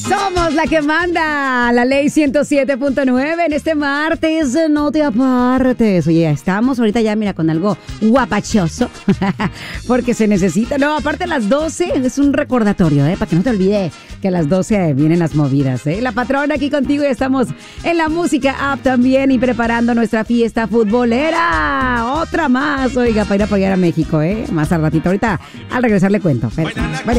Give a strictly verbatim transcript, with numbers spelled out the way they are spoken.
Somos la que manda, la ley ciento siete punto nueve en este martes, no te apartes. Oye, estamos ahorita ya, mira, con algo guapachoso, porque se necesita. No, aparte a las doce es un recordatorio, ¿eh? Para que no te olvides que a las doce vienen las movidas, ¿eh? La patrona aquí contigo y estamos en la música app también y preparando nuestra fiesta futbolera. Otra más, oiga, para ir a apoyar a México, ¿eh? Más al ratito. Ahorita, al regresar le cuento. Pero,